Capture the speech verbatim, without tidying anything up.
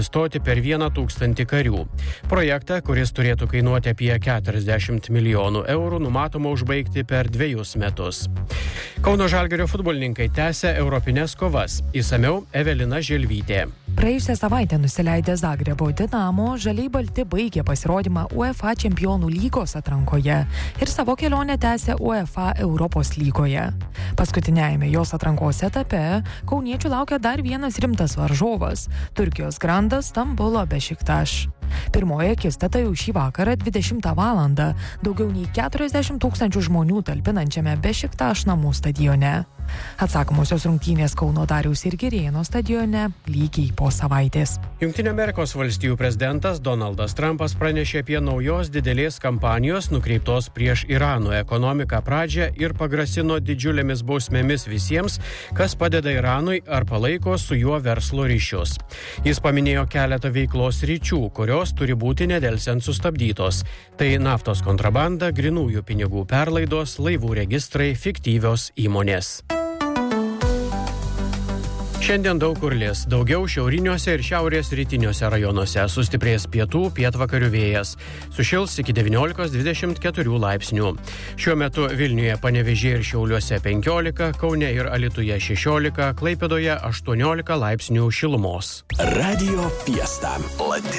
stoti per vieną tūkstantį karių. Projektą, kuris turėtų kainuoti apie keturiasdešimt milijonų eurų, numatoma užbaigti per dviejus metus. Kauno Žalgirio futbolininkai tęsia europines kovas. Išsamiau Evelina Želvytė. Praėjusią savaitę nusileidę Zagrebo Dinamo, žaliai balti baigė pasirodymą UEFA Čempionų lygos atrankoje ir savo kelionę tęsė UEFA Europos lygoje. Paskutiniajame jos atrankos etape kauniečių laukia dar vienas rimtas varžovas – Turkijos grandas Stambulo Bešiktaš. Pirmoji akistata jau šį vakarą dvidešimtą valandą daugiau nei keturiasdešimt tūkstančių žmonių talpinančiame Bešiktaš namų stadione. Atsakomosios rungtynės Kauno Dariaus ir Girėno stadione lygiai po savaitės. Jungtinių Amerikos valstijų prezidentas Donaldas Trumpas pranešė apie naujos didelės kampanijos nukreiptos prieš Irano ekonomiką pradžią ir pagrasino didžiulėmis bausmėmis visiems, kas padeda Iranui ar palaiko su juo verslo ryšius. Jis paminėjo keletą veiklos ryčių, kurios turi būti nedelsiant sustabdytos. Tai naftos kontrabanda, grynųjų pinigų perlaidos, laivų registrai, fiktyvios įmonės. Šiandien daug kur lis, daugiau šiauriniuose ir šiaurės rytiniuose rajonuose, sustiprės pietų, pietvakarių vėjas. Sušils iki devyniolikos dvidešimt keturių laipsnių. Šiuo metu Vilniuje, Panevėžyje ir Šiauliuose penkiolika, Kaune ir Alytuje šešiolika, Klaipėdoje aštuoniolika laipsnių šilumos. Radio Fiesta.